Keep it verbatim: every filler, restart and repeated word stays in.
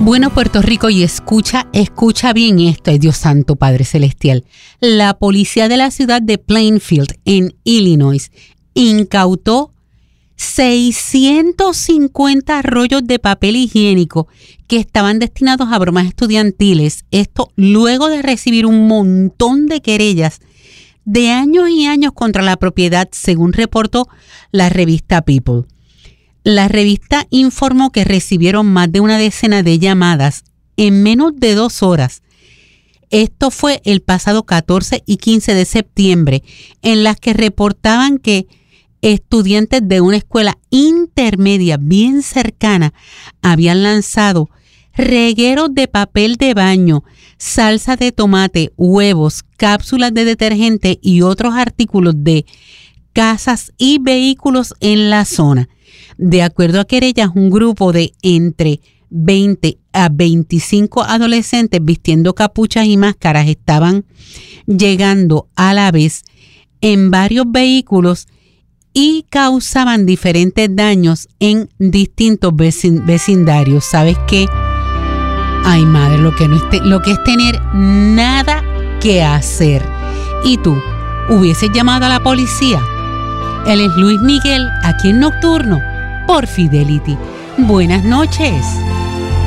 Bueno, Puerto Rico, y escucha, escucha bien esto, ay Dios santo, Padre Celestial. La policía de la ciudad de Plainfield, en Illinois, incautó seiscientos cincuenta rollos de papel higiénico que estaban destinados a bromas estudiantiles. Esto luego de recibir un montón de querellas de años y años contra la propiedad, según reportó la revista People. La revista informó que recibieron más de una decena de llamadas en menos de dos horas. Esto fue el pasado catorce y quince de septiembre, en las que reportaban que estudiantes de una escuela intermedia bien cercana habían lanzado regueros de papel de baño, salsa de tomate, huevos, cápsulas de detergente y otros artículos de casas y vehículos en la zona. De acuerdo a querellas, un grupo de entre veinte a veinticinco adolescentes vistiendo capuchas y máscaras estaban llegando a la vez en varios vehículos y causaban diferentes daños en distintos vecindarios. ¿Sabes qué? Ay, madre, lo que, no es te- lo que es tener nada que hacer. ¿Y tú? ¿Hubieses llamado a la policía? Él es Luis Miguel, aquí en Nocturno, por Fidelity. Buenas noches.